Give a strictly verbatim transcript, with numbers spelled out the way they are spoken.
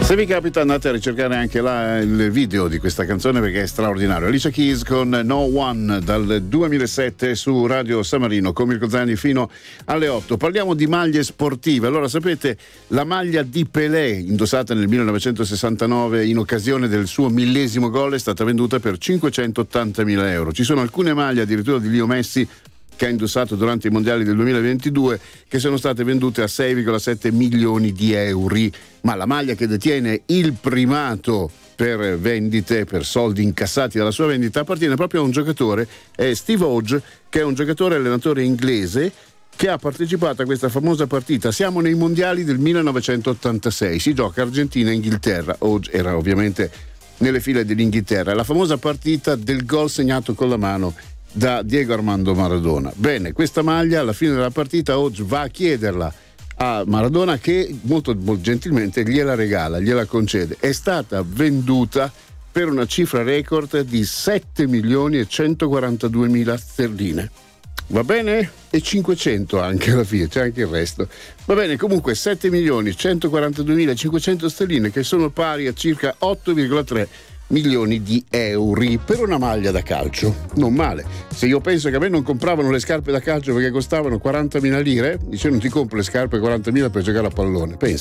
Se vi capita andate a ricercare anche là il video di questa canzone perché è straordinario. Alicia Keys con No One dal duemilasette su Radio San Marino con Mirko Zani fino alle otto. Parliamo di maglie sportive. Allora sapete, la maglia di Pelé indossata nel millenovecentosessantanove in occasione del suo millesimo gol è stata venduta per cinquecentottantamila euro. Ci sono alcune maglie addirittura di Leo Messi che ha indossato durante i mondiali del duemilaventidue che sono state vendute a sei virgola sette milioni di euro, ma la maglia che detiene il primato per vendite, per soldi incassati dalla sua vendita, appartiene proprio a un giocatore, è Steve Hodge, che è un giocatore allenatore inglese che ha partecipato a questa famosa partita. Siamo nei mondiali del millenovecentottantasei, si gioca Argentina-Inghilterra. Hodge era ovviamente nelle file dell'Inghilterra, la famosa partita del gol segnato con la mano da Diego Armando Maradona. Bene, questa maglia alla fine della partita Hodge va a chiederla a Maradona che molto, molto gentilmente gliela regala, gliela concede. È stata venduta per una cifra record di sette milioni e centoquarantaduemila sterline. Va bene? E cinquecento anche alla fine, c'è anche il resto. Va bene, comunque sette milioni centoquarantaduemilacinquecento sterline, che sono pari a circa otto virgola tre milioni di euro per una maglia da calcio. Non male. Se io penso che a me non compravano le scarpe da calcio perché costavano quarantamila lire, dice non ti compro le scarpe quarantamila per giocare a pallone, pensa.